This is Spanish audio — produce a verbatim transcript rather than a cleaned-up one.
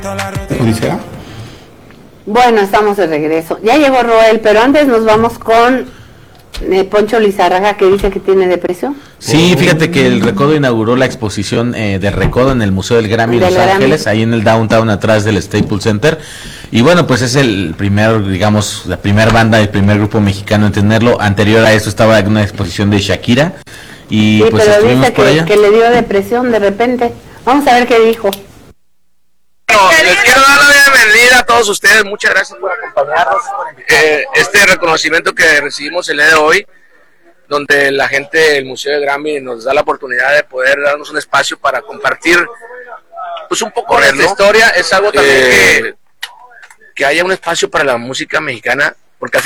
Odisea. Bueno, estamos de regreso. Ya llegó Roel, pero antes nos vamos con eh, Poncho Lizárraga, que dice que tiene depresión. Sí, fíjate que el Recodo inauguró la exposición eh, de Recodo en el Museo del Grammy de Los Grammy. Ángeles, ahí en el downtown atrás del Staples Center. Y bueno, pues es el primer, digamos, la primera banda, el primer grupo mexicano en tenerlo. Anterior a eso estaba una exposición de Shakira. Y Sí, pues pero estuvimos dice por que, allá. que le dio depresión de repente. Vamos a ver qué dijo. Bueno, les quiero dar la bienvenida a todos ustedes, muchas gracias por acompañarnos. Eh, este reconocimiento que recibimos el día de hoy, donde la gente del Museo de Grammy nos da la oportunidad de poder darnos un espacio para compartir pues un poco de nuestra historia, es algo también eh, que, que haya un espacio para la música mexicana, porque al